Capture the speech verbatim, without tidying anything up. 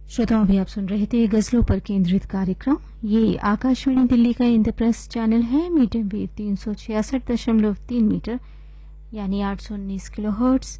श्रोताओं, अभी आप सुन रहे थे गजलों पर केंद्रित कार्यक्रम। ये आकाशवाणी दिल्ली का इंद्रप्रस्थ चैनल है। मीडियम वेव तीन सौ छियासठ दशमलव तीन मीटर यानी आठ सौ उन्नीस किलो हर्ट्ज